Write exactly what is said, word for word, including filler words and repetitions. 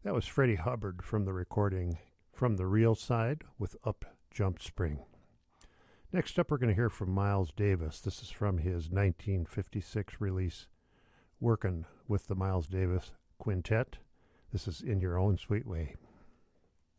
That was Freddie Hubbard from the recording From the Real Side with Up Jump Spring. Next up, we're going to hear from Miles Davis. This is from his nineteen fifty-six release, Workin' with the Miles Davis Quintet. This is In Your Own Sweet Way.